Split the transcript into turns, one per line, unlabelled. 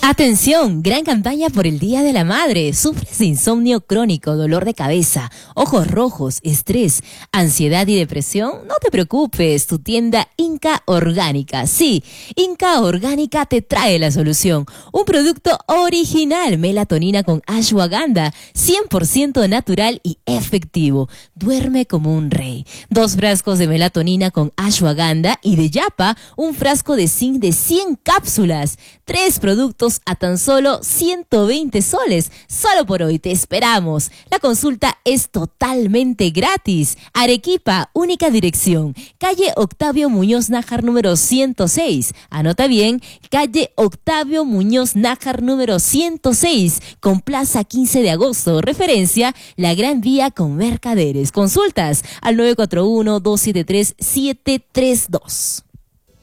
Atención, gran campaña por el Día de la Madre. ¿Sufres de insomnio crónico, dolor de cabeza, ojos rojos, estrés, ansiedad y depresión? No te preocupes, tu tienda Inca Orgánica. Sí, Inca Orgánica te trae la solución. Un producto original, melatonina con ashwagandha, 100% natural y efectivo. Duerme como un rey. 2 frascos de melatonina con ashwagandha y de yapa, un frasco de zinc de 100 cápsulas. 3 productos a tan solo 120 soles. Solo por hoy te esperamos. La consulta es totalmente gratis. Arequipa, única dirección. Calle Octavio Muñoz Nájar número 106. Anota bien, calle Octavio Muñoz Nájar número 106, con Plaza 15 de agosto. Referencia, la Gran Vía con Mercaderes. Consultas al 941-273-732.